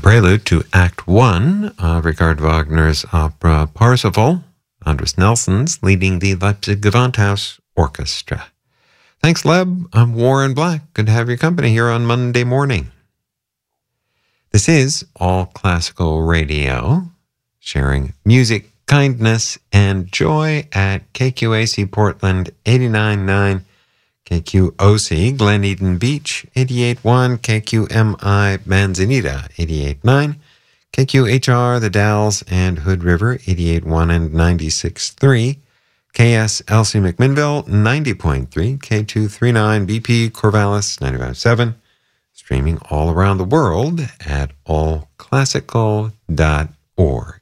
prelude to Act 1 of Richard Wagner's opera Parsifal. Andres Nelson's leading the Leipzig Gewandhaus Orchestra. Thanks, Leb. I'm Warren Black. Good to have your company here on Monday morning. This is All Classical Radio, sharing music, kindness, and joy at KQAC Portland 89.9, KQOC Glen Eden Beach 88.1, KQMI Manzanita 88.9, KQHR The Dalles and Hood River 88.1 and 96.3, KSLC McMinnville 90.3, K239 BP Corvallis 95.7, streaming all around the world at allclassical.org.